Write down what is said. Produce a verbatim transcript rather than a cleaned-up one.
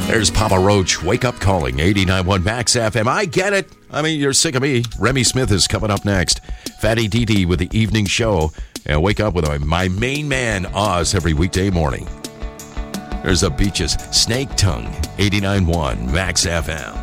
There's Papa Roach, Wake Up Calling, eighty-nine point one Max F M. I get it. I mean, you're sick of me. Remy Smith is coming up next. Fatty D D with the evening show. And wake up with my main man, Oz, every weekday morning. There's the Beaches, Snake Tongue, eighty-nine point one Max F M.